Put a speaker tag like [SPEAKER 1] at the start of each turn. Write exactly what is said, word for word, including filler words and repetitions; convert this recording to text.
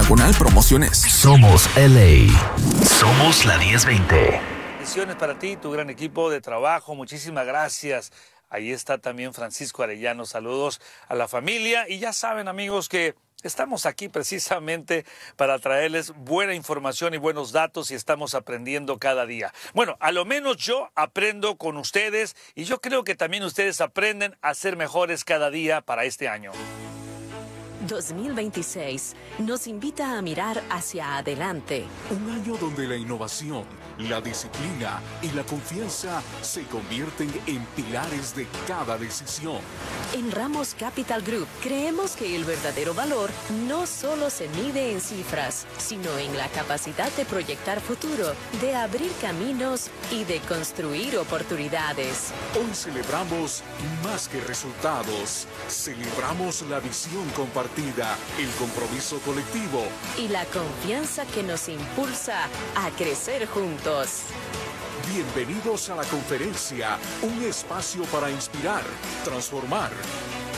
[SPEAKER 1] Diagonal Promociones.
[SPEAKER 2] Somos L A. Somos la diez veinte.
[SPEAKER 3] Bendiciones para ti, tu gran equipo de trabajo. Muchísimas gracias. Ahí está también Francisco Arellano. Saludos a la familia. Y ya saben, amigos, que estamos aquí precisamente para traerles buena información y buenos datos y estamos aprendiendo cada día. Bueno, a lo menos yo aprendo con ustedes y yo creo que también ustedes aprenden a ser mejores cada día para este año.
[SPEAKER 4] dos mil veintiséis nos invita a mirar hacia adelante.
[SPEAKER 5] Un año donde la innovación, la disciplina y la confianza se convierten en pilares de cada decisión.
[SPEAKER 4] En Ramos Capital Group creemos que el verdadero valor no solo se mide en cifras, sino en la capacidad de proyectar futuro, de abrir caminos y de construir oportunidades.
[SPEAKER 5] Hoy celebramos más que resultados. Celebramos la visión compartida, el compromiso colectivo
[SPEAKER 4] y la confianza que nos impulsa a crecer juntos.
[SPEAKER 5] Bienvenidos a la conferencia, un espacio para inspirar, transformar